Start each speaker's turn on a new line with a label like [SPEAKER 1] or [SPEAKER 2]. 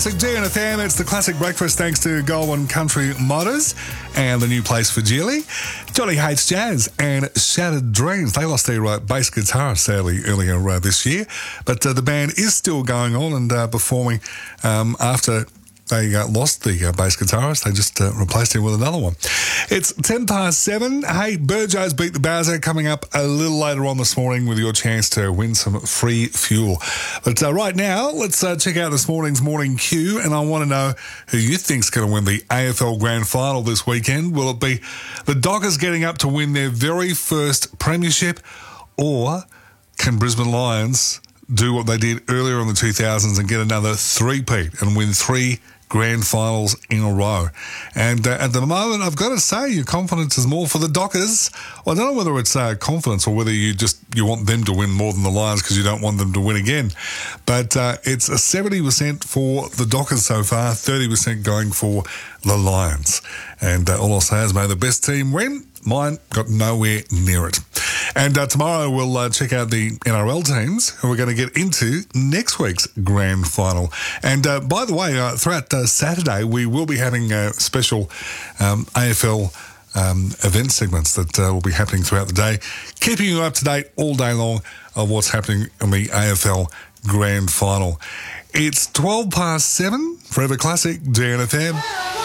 [SPEAKER 1] DNFM, it's the classic breakfast thanks to Goulburn Country Motors and the new place for Geely. Johnny Hates Jazz and Shattered Dreams. They lost their bass guitarist, sadly, earlier this year. But the band is still going on and performing after they lost the bass guitarist. They just replaced him with another one. It's 7:10. Hey, Burjo's Beat the Bowser coming up a little later on this morning with your chance to win some free fuel. But right now, let's check out this morning's Morning Q, and I want to know who you think's going to win the AFL Grand Final this weekend. Will it be the Dockers getting up to win their very first premiership, or can Brisbane Lions do what they did earlier in the 2000s and get another three-peat and win 3 grand finals in a row? And at the moment, I've got to say, your confidence is more for the Dockers. Well, I don't know whether it's confidence or whether you want them to win more than the Lions because you don't want them to win again. But it's a 70% for the Dockers so far, 30% going for the Lions. And all I'll say is, may the best team win. Mine got nowhere near it. And tomorrow we'll check out the NRL teams who we're going to get into next week's grand final. And by the way, throughout Saturday, we will be having special AFL event segments that will be happening throughout the day, keeping you up to date all day long of what's happening in the AFL grand final. It's 7:12 Forever Classic, DNFM.